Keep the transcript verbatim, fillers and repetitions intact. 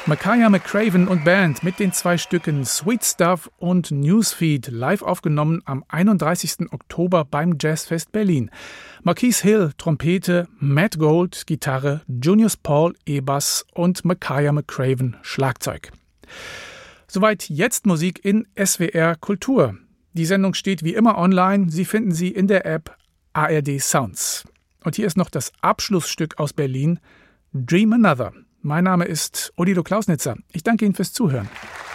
Makaya McCraven und Band mit den zwei Stücken Sweet Stuff und Newsfeed live aufgenommen am einunddreißigsten Oktober beim Jazzfest Berlin. Marquise Hill, Trompete, Matt Gold, Gitarre, Junius Paul, E-Bass und Makaya McCraven, Schlagzeug. Soweit jetzt Musik in S W R Kultur. Die Sendung steht wie immer online. Sie finden sie in der App A R D Sounds. Und hier ist noch das Abschlussstück aus Berlin, Dream Another. Mein Name ist Odilo Klausnitzer. Ich danke Ihnen fürs Zuhören.